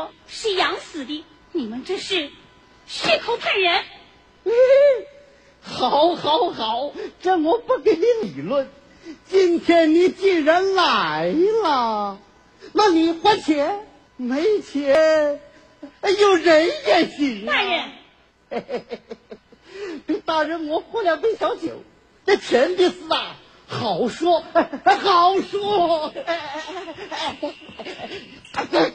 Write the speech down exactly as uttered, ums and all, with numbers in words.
说是养死的，你们这是血口喷人。 嗯，好，好，好，这我不跟你理论。今天你既然来了，那你还钱？没钱，有人也行、啊。 大人， 嘿嘿嘿嘿，大人，我喝两杯小酒，这钱的事啊，好说，好说。